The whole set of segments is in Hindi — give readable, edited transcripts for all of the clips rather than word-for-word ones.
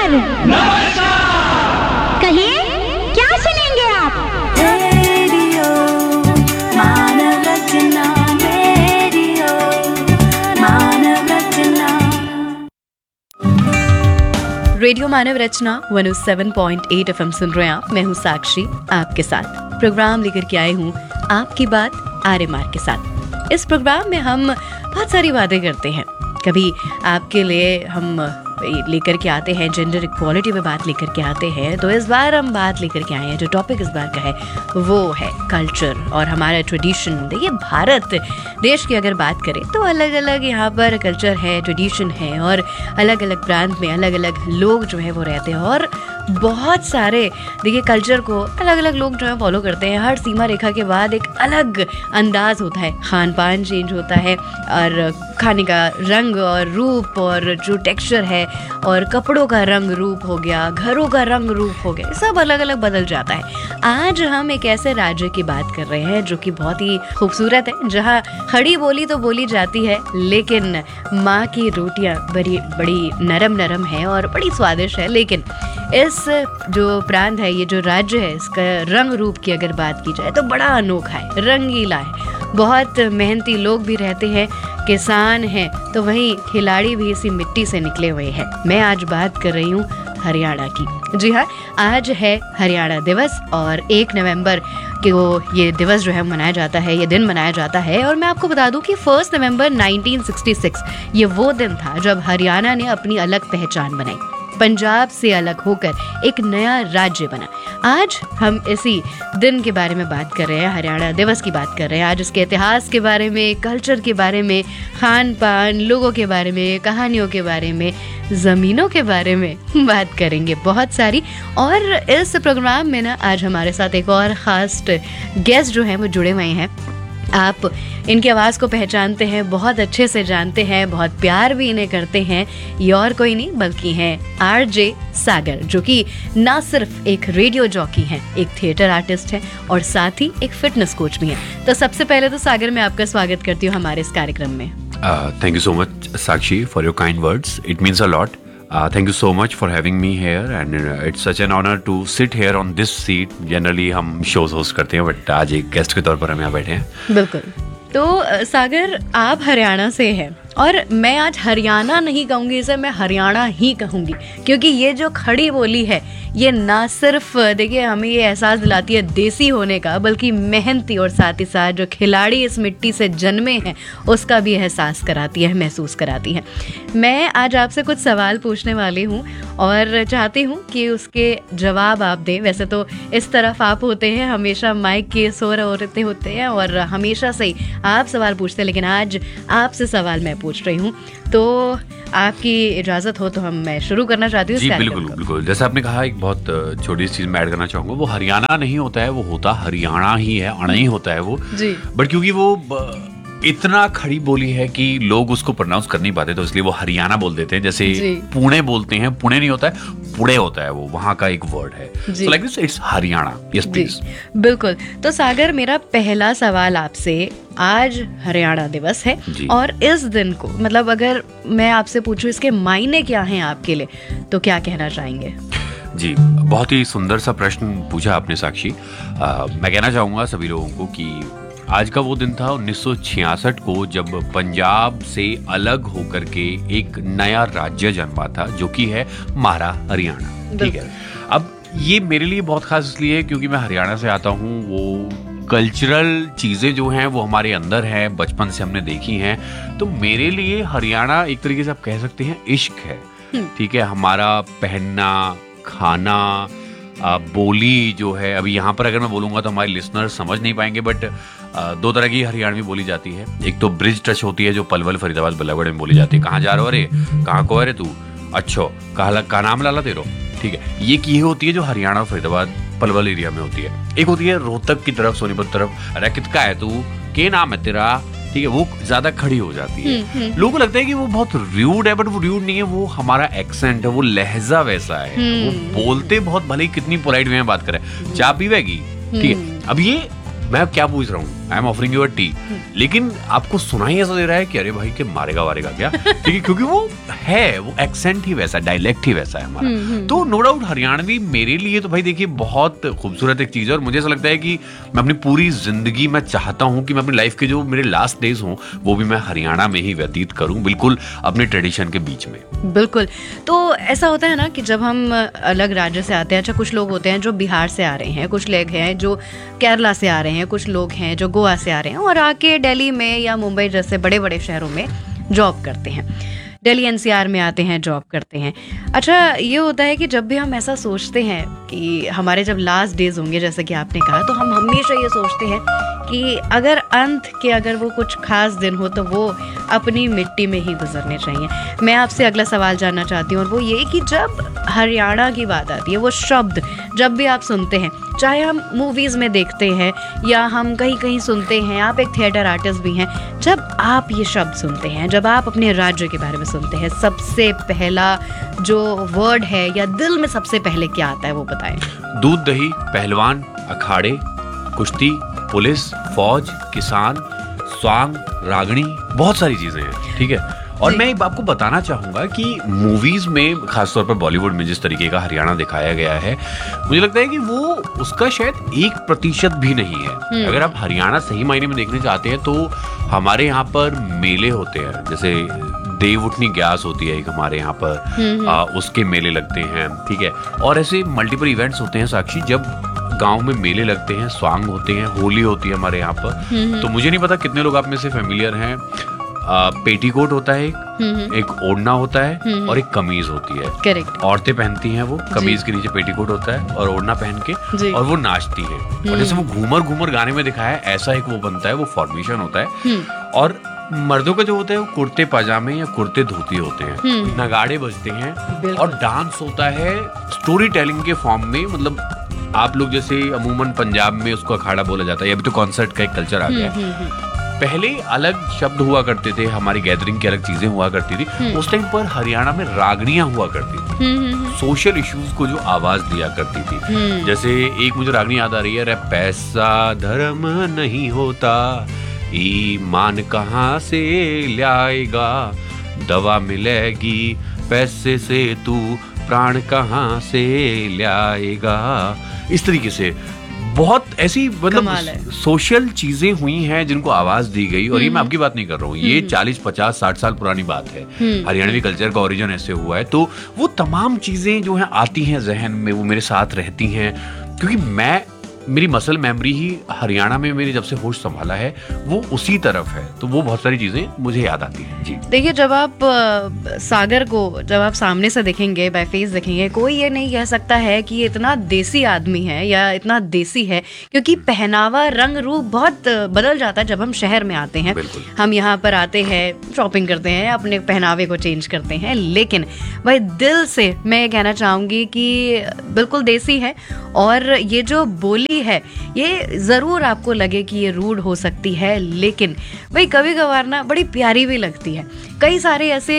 नमस्कार। कहिए क्या सुनेंगे आप? रेडियो मानव रचना, रेडियो मानव रचना। रेडियो मानव रचना 107.8 FM सुन रहे हैं आप। मैं हूँ साक्षी, आपके साथ प्रोग्राम लेकर के आई हूँ आपकी बात आर्यमार के साथ। इस प्रोग्राम में हम बहुत सारी बातें करते हैं। कभी आपके लिए हम लेकर के आते हैं जेंडर इक्वालिटी पे बात लेकर के आते हैं, तो इस बार हम बात लेकर के आए हैं, जो टॉपिक इस बार का है वो है कल्चर और हमारा ट्रेडिशन। देखिए, भारत देश की अगर बात करें तो अलग अलग यहाँ पर कल्चर है, ट्रेडिशन है, और अलग अलग प्रांत में अलग अलग लोग जो है वो रहते हैं, और बहुत सारे देखिए कल्चर को अलग अलग लोग जो है फॉलो करते हैं। हर सीमा रेखा के बाद एक अलग अंदाज होता है, खान पान चेंज होता है, और खाने का रंग और रूप और जो टेक्सचर है, और कपड़ों का रंग रूप हो गया, घरों का रंग रूप हो गया, सब अलग अलग बदल जाता है। आज हम एक ऐसे राज्य की बात कर रहे हैं जो कि बहुत ही खूबसूरत है, जहाँ खड़ी बोली तो बोली जाती है, लेकिन माँ की रोटियाँ बड़ी नरम नरम है और बड़ी स्वादिष्ट है। लेकिन इस जो प्रांत है, ये जो राज्य है, इसका रंग रूप की अगर बात की जाए तो बड़ा अनोखा है, रंगीला है। बहुत मेहनती लोग भी रहते हैं, किसान हैं, तो वहीं खिलाड़ी भी इसी मिट्टी से निकले हुए हैं। मैं आज बात कर रही हूँ हरियाणा की। जी हाँ, आज है हरियाणा दिवस, और 1 नवंबर को ये दिवस जो है मनाया जाता है, ये दिन मनाया जाता है। और मैं आपको बता दूं कि 1 नवंबर 1966 ये वो दिन था जब हरियाणा ने अपनी अलग पहचान बनाई, पंजाब से अलग होकर एक नया राज्य बना। आज हम इसी दिन के बारे में बात कर रहे हैं, हरियाणा दिवस की बात कर रहे हैं। आज इसके इतिहास के बारे में, कल्चर के बारे में, खान पान, लोगों के बारे में, कहानियों के बारे में, ज़मीनों के बारे में बात करेंगे बहुत सारी। और इस प्रोग्राम में ना आज हमारे साथ एक और ख़ास गेस्ट जो हैं वो जुड़े हुए हैं। आप इनकी आवाज़ को पहचानते हैं, बहुत अच्छे से जानते हैं, बहुत प्यार भी इन्हें करते हैं। ये और कोई नहीं बल्कि हैं आरजे सागर, जो कि ना सिर्फ एक रेडियो जॉकी हैं, एक थिएटर आर्टिस्ट हैं, और साथ ही एक फिटनेस कोच भी हैं। तो सबसे पहले तो सागर, मैं आपका स्वागत करती हूँ हमारे इस कार्यक्रम में। Thank you so much, Sakshi, for your kind words. It means a lot. Thank you so much for having me here, and it's such an honor to sit here on this seat. Generally हम shows host करते हैं, but आज एक गेस्ट के तौर पर हम यहाँ बैठे हैं। बिल्कुल। तो सागर, आप हरियाणा से हैं, और मैं आज हरियाणा नहीं कहूँगी इसे, मैं हरियाणा ही कहूँगी, क्योंकि ये जो खड़ी बोली है, ये ना सिर्फ देखिए हमें ये एहसास दिलाती है देसी होने का, बल्कि मेहनती और साथ ही साथ जो खिलाड़ी इस मिट्टी से जन्मे हैं उसका भी एहसास कराती है, महसूस कराती है। मैं आज आपसे कुछ सवाल पूछने वाली हूँ और चाहती हूँ कि उसके जवाब आप दें। वैसे तो इस तरफ आप होते हैं, हमेशा माइक के सोर होते हैं और हमेशा से ही आप सवाल पूछते हैं, लेकिन आज आपसे सवाल मैं पूछ रही हूँ। तो आपकी इजाज़त हो तो मैं शुरू करना चाहती हूँ। जी बिल्कुल। जैसे आपने कहा, एक बहुत छोटी सी चीज़ मैं ऐड करना चाहूँगा, वो हरियाणा नहीं होता है, वो होता हरियाणा ही है, अणा ही होता है वो जी। बट क्योंकि वो इतना खड़ी बोली है कि लोग उसको प्रोनाउंस कर नहीं पाते, तो इसलिए वो हरियाणा बोल देते हैं। जैसे पुणे बोलते हैं, पुणे नहीं होता है, पुणे होता है, वो वहाँ का एक वर्ड है। So like this, it's Haryana. Yes, please. बिल्कुल। तो सागर, मेरा पहला सवाल आपसे, आज हरियाणा दिवस है, और इस दिन को, मतलब अगर मैं आपसे पूछूं इसके मायने क्या हैं आपके लिए, तो क्या कहना चाहेंगे? जी, बहुत ही सुंदर सा प्रश्न पूछा आपने साक्षी। मैं कहना चाहूँगा सभी लोगों को कि आज का वो दिन था 1966 को, जब पंजाब से अलग होकर के एक नया राज्य जन्मा था, जो कि है हमारा हरियाणा। ठीक है। अब ये मेरे लिए बहुत खास इसलिए है क्योंकि मैं हरियाणा से आता हूँ। वो कल्चरल चीज़ें जो हैं वो हमारे अंदर हैं, बचपन से हमने देखी हैं। तो मेरे लिए हरियाणा एक तरीके से आप कह सकते हैं इश्क है। ठीक है। हमारा पहनना, खाना, बोली जो है, अभी यहाँ पर अगर मैं बोलूँगा तो हमारे लिसनर समझ नहीं पाएंगे, बट 2 तरह की हरियाणवी बोली जाती है। एक तो ब्रिज टच होती है, जो पलवल, फरीदाबाद, बल्लभगढ़ में बोली जाती है। कहाँ जा रहे हो? अरे कहाँ को है रे तू? अच्छो का नाम लाला तेरो। ठीक है। ये होती है जो हरियाणा, फरीदाबाद, पलवल एरिया में होती है। एक होती है रोहतक की तरफ, सोनीपत तरफ, अरे कितना है तू, के नाम है तेरा? ठीक है। वो ज्यादा खड़ी हो जाती है। लोगों को लगता है कि वो बहुत रूड है, बट वो रूड नहीं है, वो हमारा एक्सेंट है, वो लहजा वैसा है। वो बोलते बहुत, भले ही कितनी पोलाइट वे में बात करें, चाय पीवेगी। ठीक है। अब ये मैं अब क्या पूछ रहा हूँ, I am offering you a T, लेकिन आपको सुनाई ऐसा दे रहा है कि अरे भाई के मारेगा वारेगा क्या, ठीक है, क्योंकि वो है, वो एक्सेंट ही वैसा, डायलेक्ट ही वैसा है हमारा। तो नो डाउट हरियाणवी मेरे लिए तो भाई देखिए बहुत खूबसूरत एक चीज है, और मुझे ऐसा लगता है कि मैं अपनी पूरी जिंदगी में चाहता हूँ कि मैं अपनी लाइफ के जो मेरे लास्ट डेज हों वो भी मैं हरियाणा में ही व्यतीत करूँ, बिल्कुल अपने ट्रेडिशन के बीच में। बिल्कुल। तो ऐसा होता है ना कि जब हम अलग राज्य से आते हैं, अच्छा कुछ लोग होते हैं जो बिहार से आ रहे हैं, कुछ लोग हैं जो केरला से आ रहे हैं, कुछ लोग हैं जो गोवा से आ रहे हैं और आके दिल्ली में या मुंबई जैसे बड़े बड़े शहरों में जॉब करते हैं, दिल्ली एनसीआर में आते हैं, जॉब करते हैं। अच्छा ये होता है कि जब भी हम ऐसा सोचते हैं कि हमारे जब लास्ट डेज होंगे जैसे कि आपने कहा, तो हम हमेशा ये सोचते हैं कि अगर अंत के अगर वो कुछ खास दिन हो तो वो अपनी मिट्टी में ही गुजरने चाहिए। मैं आपसे अगला सवाल जानना चाहती हूँ और वो ये कि जब हरियाणा की बात आती है, वो शब्द जब भी आप सुनते हैं, चाहे हम मूवीज़ में देखते हैं या हम कहीं कहीं सुनते हैं, आप एक थिएटर आर्टिस्ट भी हैं, जब आप ये शब्द सुनते हैं, जब आप अपने राज्य के बारे में सुनते हैं, सबसे पहला जो वर्ड है या दिल में सबसे पहले क्या आता है वो बताएं। दूध दही, पहलवान, अखाड़े, कुश्ती, पुलिस, फौज, किसान, स्वांग, रागणी, बहुत सारी चीजें हैं, ठीक है। और मैं आपको बताना चाहूंगा कि मूवीज में खासतौर पर बॉलीवुड में जिस तरीके का हरियाणा दिखाया गया है, मुझे लगता है कि वो उसका शायद 1% भी नहीं है। अगर आप हरियाणा सही मायने में देखने चाहते हैं तो हमारे यहाँ पर मेले होते हैं, जैसे देव उठनी ग्यास होती है एक हमारे यहाँ पर, उसके मेले लगते हैं, ठीक है। और ऐसे मल्टीपल इवेंट्स होते हैं साक्षी, जब गांव में मेले लगते हैं, स्वांग होते हैं, होली होती है हमारे यहाँ पर। तो मुझे नहीं पता कितने लोग आप में से फेमिलियर हैं, पेटीकोट होता है एक ओढ़ना होता है और एक कमीज होती है। करेक्ट। औरतें पहनती हैं वो, कमीज के नीचे पेटीकोट होता है और ओढ़ना पहन के, और वो नाचती है। और जैसे वो घूमर घूमर गाने में दिखाया है, ऐसा एक वो बनता है, वो फॉर्मेशन होता है। और मर्दों का जो होता है वो कुर्ते पजामे या कुर्ते धोती होते हैं, नगाड़े बजते हैं और डांस होता है स्टोरी टेलिंग के फॉर्म में। मतलब आप लोग जैसे अमूमन पंजाब में उसको अखाड़ा बोला जाता है, अभी तो कॉन्सर्ट का एक कल्चर आ गया है। पहले अलग शब्द हुआ करते थे, हमारी गैदरिंग की अलग चीजें हुआ करती थी। उस टाइम पर हरियाणा में रागनियां हुआ करती थी, सोशल इश्यूज को जो आवाज दिया करती थी। जैसे एक मुझे रागनी याद आ रही है, रे पैसा धर्म नहीं होता, ईमान कहाँ से लाएगा, दवा मिलेगी पैसे से, तू प्राण कहाँ से लाएगा। इस तरीके से बहुत ऐसी मतलब सोशल चीजें हुई हैं जिनको आवाज दी गई। और ये मैं आपकी बात नहीं कर रहा हूँ, ये 40, 50, 60 साल पुरानी बात है। हरियाणवी कल्चर का ओरिजिन ऐसे हुआ है। तो वो तमाम चीजें जो हैं आती हैं जहन में, वो मेरे साथ रहती हैं, क्योंकि मेरी मसल मेमोरी ही हरियाणा में मेरी जब से होश संभाला है वो उसी तरफ है। तो वो बहुत सारी चीजें मुझे याद आती हैं। जी देखिए, जब आप सागर को जब आप सामने से देखेंगे, बाय फेस देखेंगे, कोई ये नहीं कह सकता है कि ये इतना देसी आदमी है या इतना देसी है, क्योंकि पहनावा, रंग रूप बहुत बदल जाता है जब हम शहर में आते हैं। हम यहाँ पर आते हैं, शॉपिंग करते हैं, अपने पहनावे को चेंज करते हैं, लेकिन भाई दिल से मैं ये कहना चाहूंगी कि बिल्कुल देसी है। और ये जो बोली है ये जरूर आपको लगे कि ये रूड हो सकती है, लेकिन भाई कभी कभार ना बड़ी प्यारी भी लगती है। कई सारे ऐसे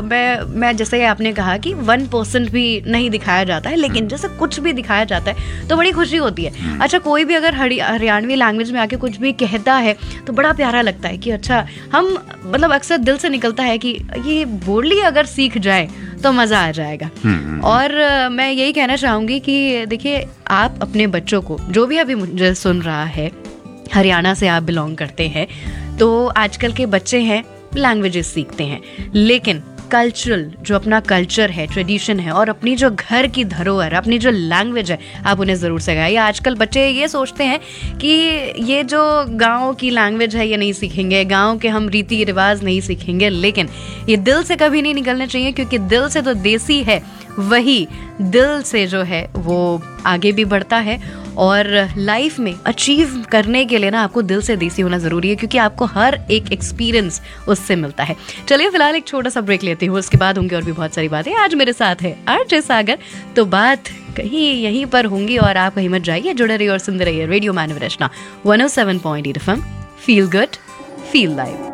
मैं जैसे आपने कहा कि 1% भी नहीं दिखाया जाता है, लेकिन जैसे कुछ भी दिखाया जाता है तो बड़ी खुशी होती है। अच्छा, कोई भी अगर हरियाणवी लैंग्वेज में आके कुछ भी कहता है तो बड़ा प्यारा लगता है कि अच्छा, हम मतलब अक्सर दिल से निकलता है कि ये बोली अगर सीख जाए तो मजा आ जाएगा। और मैं यही कहना चाहूंगी कि देखिए, आप अपने बच्चों को, जो भी अभी मुझे सुन रहा है, हरियाणा से आप बिलोंग करते हैं, तो आजकल के बच्चे हैं लैंग्वेजेस सीखते हैं, लेकिन कल्चरल जो अपना कल्चर है, ट्रेडिशन है, और अपनी जो घर की धरोहर, अपनी जो लैंग्वेज है, आप उन्हें ज़रूर सिखाइए। आजकल बच्चे ये सोचते हैं कि ये जो गांव की लैंग्वेज है ये नहीं सीखेंगे, गांव के हम रीति रिवाज नहीं सीखेंगे, लेकिन ये दिल से कभी नहीं निकलने चाहिए, क्योंकि दिल से तो देसी है, वही दिल से जो है वो आगे भी बढ़ता है। और लाइफ में अचीव करने के लिए ना आपको दिल से देसी होना ज़रूरी है, क्योंकि आपको हर एक एक्सपीरियंस उससे मिलता है। चलिए फिलहाल एक छोटा सा ब्रेक लेती हूँ, उसके बाद होंगी और भी बहुत सारी बातें। आज मेरे साथ है आरजे सागर, तो बात कहीं यहीं पर होंगी और आप कहीं मत जाइए, जुड़े रहिए और सुनते रहिए रेडियो मानव रचना 107.8 FM। Feel good, feel live.